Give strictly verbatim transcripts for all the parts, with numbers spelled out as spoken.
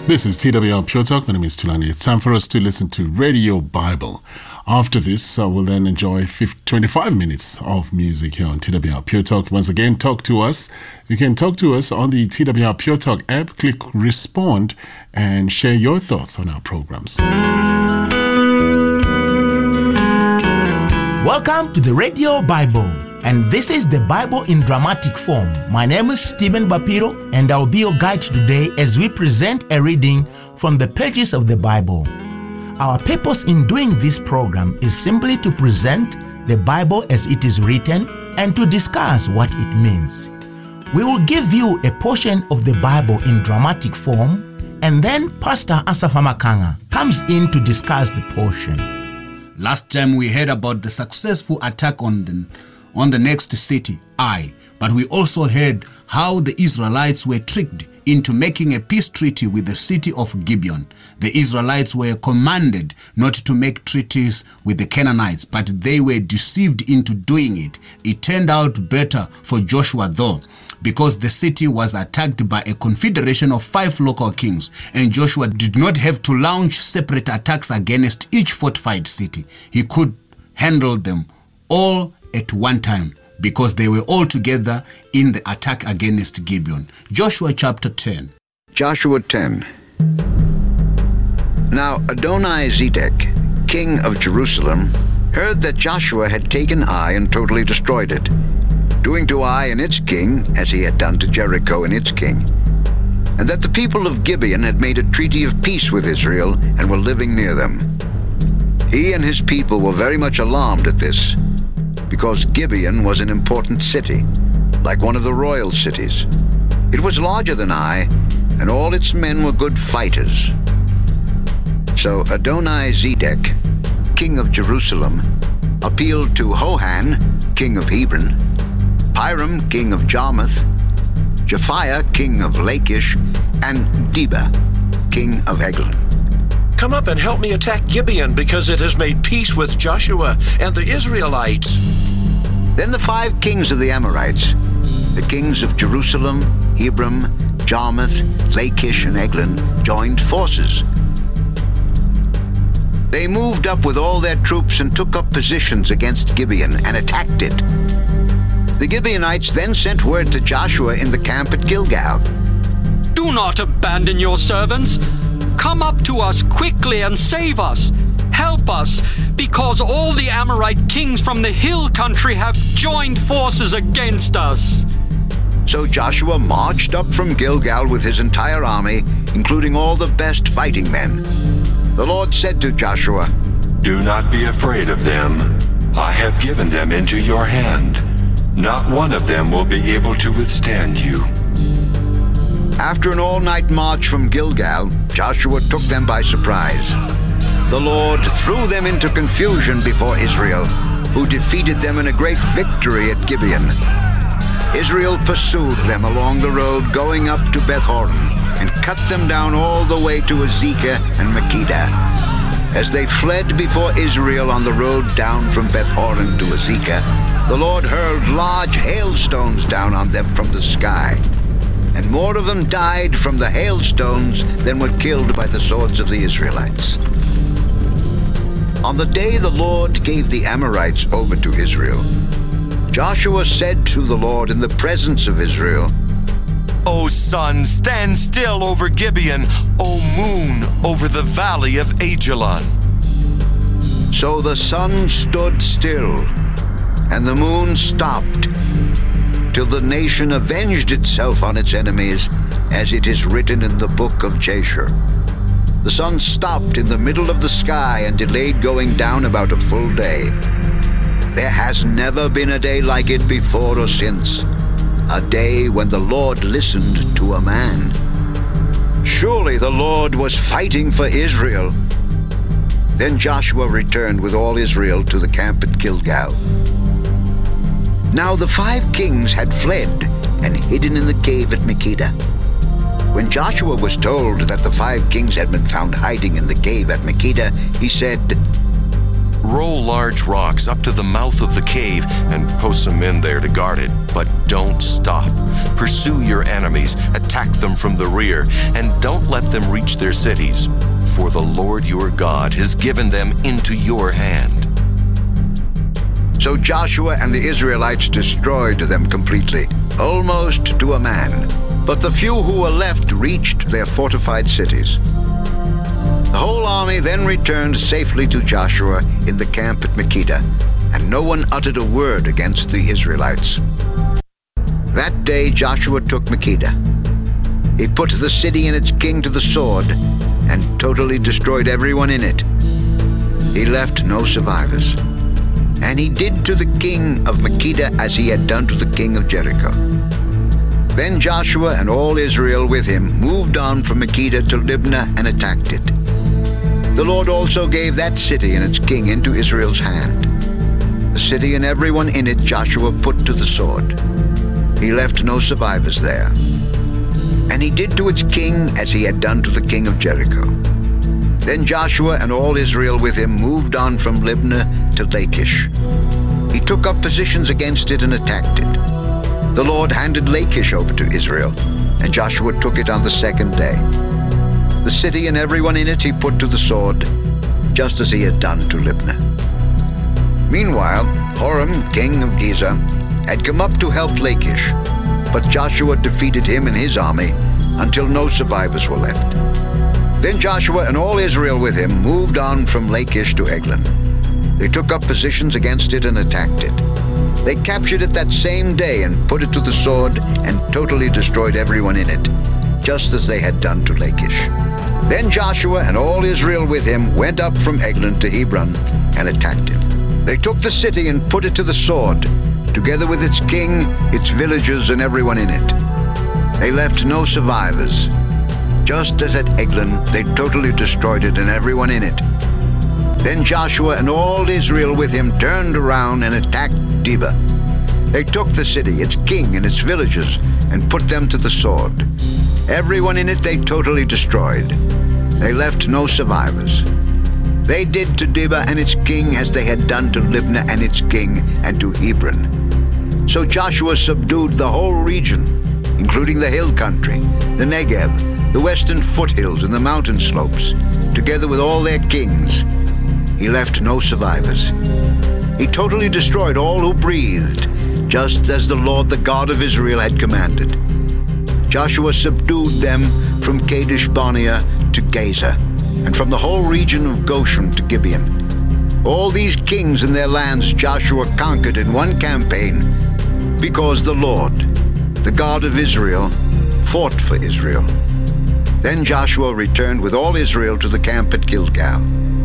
This is T W R Pure Talk. My name is Tulani. It's time for us to listen to Radio Bible. After this, uh, we'll then enjoy twenty-five minutes of music here on T W R Pure Talk. Once again, talk to us. You can talk to us on the T W R Pure Talk app. Click respond and share your thoughts on our programs. Welcome to the Radio Bible. And this is the Bible in dramatic form. My name is Stephen Bapiro, and I'll be your guide today as we present a reading from the pages of the Bible. Our purpose in doing this program is simply to present the Bible as it is written and to discuss what it means. We will give you a portion of the Bible in dramatic form, and then Pastor Asafa Makanga comes in to discuss the portion. Last time we heard about the successful attack on the on the next city, Ai, but we also heard how the Israelites were tricked into making a peace treaty with the city of Gibeon. The Israelites were commanded not to make treaties with the Canaanites, but they were deceived into doing it. It turned out better for Joshua though, because the city was attacked by a confederation of five local kings, and Joshua did not have to launch separate attacks against each fortified city. He could handle them all at one time because they were all together in the attack against Gibeon. Joshua chapter ten. Joshua ten. Now Adoni-Zedek, king of Jerusalem, heard that Joshua had taken Ai and totally destroyed it, doing to Ai and its king as he had done to Jericho and its king, and that the people of Gibeon had made a treaty of peace with Israel and were living near them. He and his people were very much alarmed at this, because Gibeon was an important city, like one of the royal cities. It was larger than Ai, and all its men were good fighters. So Adoni-Zedek, king of Jerusalem, appealed to Hohan, king of Hebron, Piram, king of Jarmuth, Japhiah, king of Lachish, and Deba, king of Eglon. Come up and help me attack Gibeon, because it has made peace with Joshua and the Israelites. Then the five kings of the Amorites, the kings of Jerusalem, Hebron, Jarmuth, Lachish, and Eglon, joined forces. They moved up with all their troops and took up positions against Gibeon and attacked it. The Gibeonites then sent word to Joshua in the camp at Gilgal. Do not abandon your servants. Come up to us quickly and save us. Help us, because all the Amorite kings from the hill country have joined forces against us. So Joshua marched up from Gilgal with his entire army, including all the best fighting men. The Lord said to Joshua, Do not be afraid of them. I have given them into your hand. Not one of them will be able to withstand you. After an all-night march from Gilgal, Joshua took them by surprise. The Lord threw them into confusion before Israel, who defeated them in a great victory at Gibeon. Israel pursued them along the road going up to Beth-horon and cut them down all the way to Azekah and Makkedah. As they fled before Israel on the road down from Beth-horon to Azekah, the Lord hurled large hailstones down on them from the sky. And more of them died from the hailstones than were killed by the swords of the Israelites. On the day the Lord gave the Amorites over to Israel, Joshua said to the Lord in the presence of Israel, O sun, stand still over Gibeon, O moon, over the valley of Ajalon. So the sun stood still, and the moon stopped, till the nation avenged itself on its enemies, as it is written in the book of Jasher. The sun stopped in the middle of the sky and delayed going down about a full day. There has never been a day like it before or since, a day when the Lord listened to a man. Surely the Lord was fighting for Israel. Then Joshua returned with all Israel to the camp at Gilgal. Now the five kings had fled and hidden in the cave at Makkedah. When Joshua was told that the five kings had been found hiding in the cave at Makkedah, he said, roll large rocks up to the mouth of the cave and post some men there to guard it. But don't stop. Pursue your enemies, attack them from the rear, and don't let them reach their cities, for the Lord your God has given them into your hand. So Joshua and the Israelites destroyed them completely, almost to a man. But the few who were left reached their fortified cities. The whole army then returned safely to Joshua in the camp at Makkedah, and no one uttered a word against the Israelites. That day Joshua took Makkedah. He put the city and its king to the sword, and totally destroyed everyone in it. He left no survivors. And he did to the king of Makkedah as he had done to the king of Jericho. Then Joshua and all Israel with him moved on from Makkedah to Libnah and attacked it. The Lord also gave that city and its king into Israel's hand. The city and everyone in it Joshua put to the sword. He left no survivors there. And he did to its king as he had done to the king of Jericho. Then Joshua and all Israel with him moved on from Libnah to Lachish. He took up positions against it and attacked it. The Lord handed Lachish over to Israel, and Joshua took it on the second day. The city and everyone in it he put to the sword, just as he had done to Libnah. Meanwhile, Horam, king of Gezer, had come up to help Lachish, but Joshua defeated him and his army until no survivors were left. Then Joshua and all Israel with him moved on from Lachish to Eglon. They took up positions against it and attacked it. They captured it that same day and put it to the sword and totally destroyed everyone in it, just as they had done to Lachish. Then Joshua and all Israel with him went up from Eglon to Hebron and attacked it. They took the city and put it to the sword, together with its king, its villagers, and everyone in it. They left no survivors. Just as at Eglon, they totally destroyed it and everyone in it. Then Joshua and all Israel with him turned around and attacked Debir. They took the city, its king, and its villagers, and put them to the sword. Everyone in it they totally destroyed. They left no survivors. They did to Debir and its king as they had done to Libnah and its king and to Hebron. So Joshua subdued the whole region, including the hill country, the Negev, the western foothills and the mountain slopes, together with all their kings. He left no survivors. He totally destroyed all who breathed, just as the Lord, the God of Israel, had commanded. Joshua subdued them from Kadesh Barnea to Gaza, and from the whole region of Goshen to Gibeon. All these kings and their lands Joshua conquered in one campaign, because the Lord, the God of Israel, fought for Israel. Then Joshua returned with all Israel to the camp at Gilgal.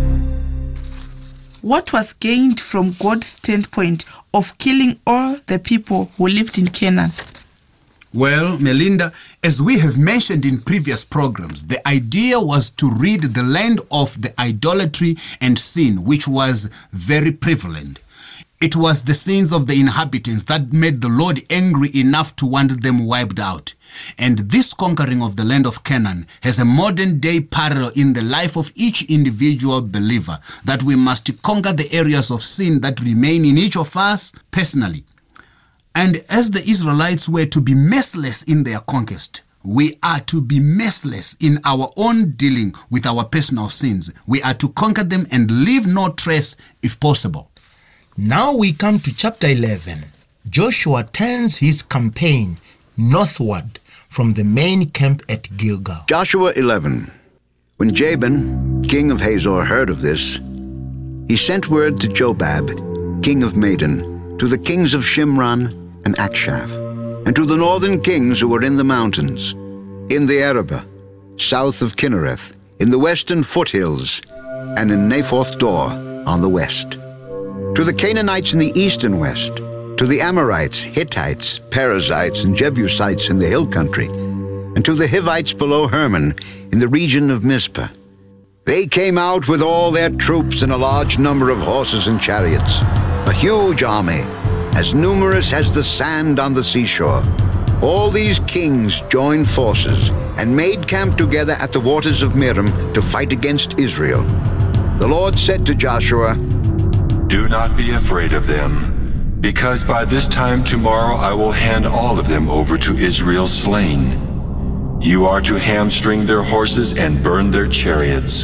What was gained from God's standpoint of killing all the people who lived in Canaan? Well, Melinda, as we have mentioned in previous programs, the idea was to rid the land of the idolatry and sin, which was very prevalent. It was the sins of the inhabitants that made the Lord angry enough to want them wiped out. And this conquering of the land of Canaan has a modern day parallel in the life of each individual believer, that we must conquer the areas of sin that remain in each of us personally. And as the Israelites were to be merciless in their conquest, we are to be merciless in our own dealing with our personal sins. We are to conquer them and leave no trace if possible. Now we come to chapter eleven. Joshua turns his campaign northward from the main camp at Gilgal. Joshua eleven. When Jabin, king of Hazor, heard of this, he sent word to Jobab, king of Madon, to the kings of Shimron and Akshaph, and to the northern kings who were in the mountains, in the Arabah, south of Kinnereth, in the western foothills, and in Naphoth Dor on the west. To the Canaanites in the east and west, to the Amorites, Hittites, Perizzites, and Jebusites in the hill country, and to the Hivites below Hermon in the region of Mizpah. They came out with all their troops and a large number of horses and chariots, a huge army, as numerous as the sand on the seashore. All these kings joined forces and made camp together at the waters of Merom to fight against Israel. The Lord said to Joshua, Do not be afraid of them, because by this time tomorrow I will hand all of them over to Israel slain. You are to hamstring their horses and burn their chariots."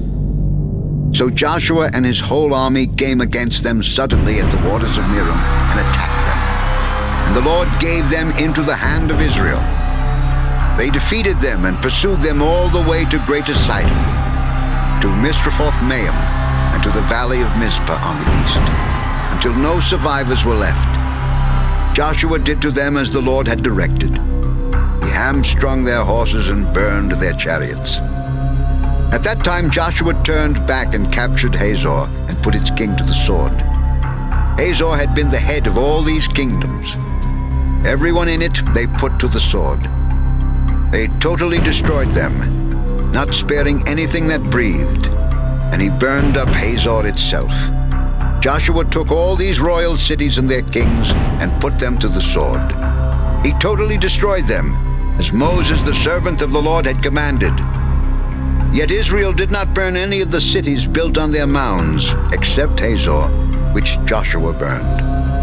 So Joshua and his whole army came against them suddenly at the waters of Merom and attacked them. And the Lord gave them into the hand of Israel. They defeated them and pursued them all the way to Greater Sidon, to Misrephoth-Maim, and to the valley of Mizpah on the east, until no survivors were left. Joshua did to them as the Lord had directed. He hamstrung their horses and burned their chariots. At that time Joshua turned back and captured Hazor and put its king to the sword. Hazor had been the head of all these kingdoms. Everyone in it they put to the sword. They totally destroyed them, not sparing anything that breathed, and he burned up Hazor itself. Joshua took all these royal cities and their kings and put them to the sword. He totally destroyed them, as Moses the servant of the Lord had commanded. Yet Israel did not burn any of the cities built on their mounds, except Hazor, which Joshua burned.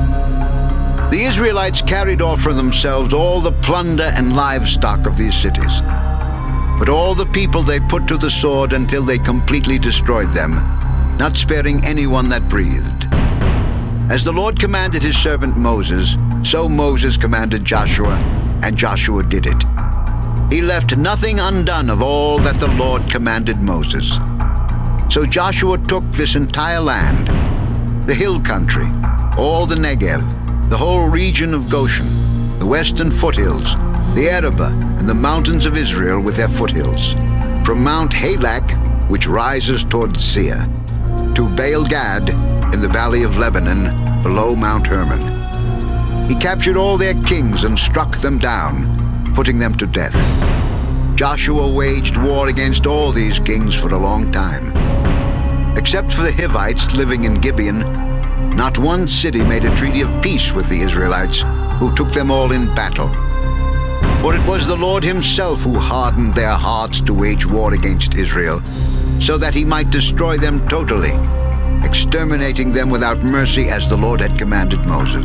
The Israelites carried off for themselves all the plunder and livestock of these cities. But all the people they put to the sword until they completely destroyed them, not sparing anyone that breathed. As the Lord commanded his servant Moses, so Moses commanded Joshua, and Joshua did it. He left nothing undone of all that the Lord commanded Moses. So Joshua took this entire land, the hill country, all the Negev, the whole region of Goshen, the western foothills, the Arabah, and the mountains of Israel with their foothills, from Mount Halak, which rises toward Seir, to Baal Gad in the valley of Lebanon, below Mount Hermon. He captured all their kings and struck them down, putting them to death. Joshua waged war against all these kings for a long time. Except for the Hivites living in Gibeon, not one city made a treaty of peace with the Israelites, who took them all in battle. For it was the Lord himself who hardened their hearts to wage war against Israel, so that he might destroy them totally, exterminating them without mercy as the Lord had commanded Moses.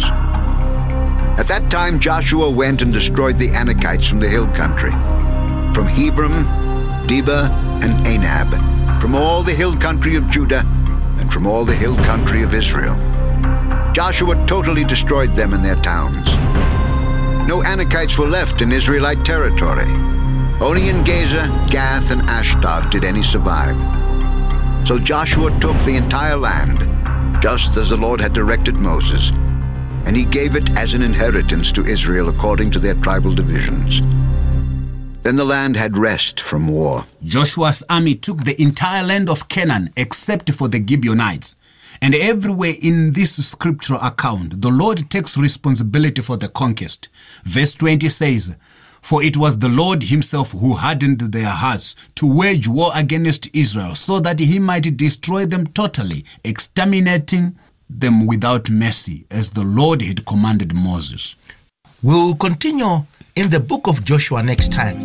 At that time Joshua went and destroyed the Anakites from the hill country, from Hebron, Debir, and Anab, from all the hill country of Judah, and from all the hill country of Israel. Joshua totally destroyed them and their towns. No Anakites were left in Israelite territory. Only in Gaza, Gath, and Ashdod did any survive. So Joshua took the entire land, just as the Lord had directed Moses, and he gave it as an inheritance to Israel according to their tribal divisions. Then the land had rest from war. Joshua's army took the entire land of Canaan except for the Gibeonites. And everywhere in this scriptural account, the Lord takes responsibility for the conquest. Verse twenty says, "For it was the Lord himself who hardened their hearts to wage war against Israel, so that he might destroy them totally, exterminating them without mercy, as the Lord had commanded Moses." We'll continue in the book of Joshua next time.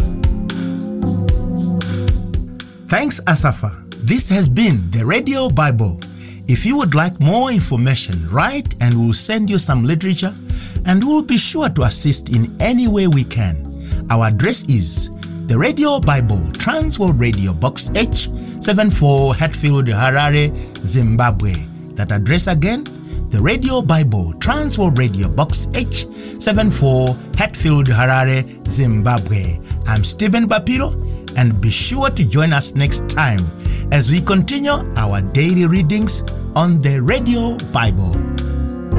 Thanks, Asafa. This has been the Radio Bible. If you would like more information, write and we'll send you some literature, and we'll be sure to assist in any way we can. Our address is the Radio Bible, Transworld Radio, Box H seventy-four, Hatfield, Harare, Zimbabwe. That address again, the Radio Bible, Transworld Radio, Box H seventy-four, Hatfield, Harare, Zimbabwe. I'm Stephen Bapiro, and be sure to join us next time as we continue our daily readings on the Radio Bible.